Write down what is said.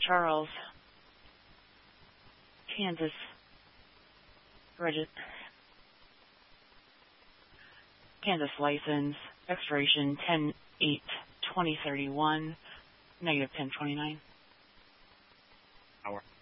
Charles, Kansas, Kansas license, expiration 10/8/2031, -10/29. Hour.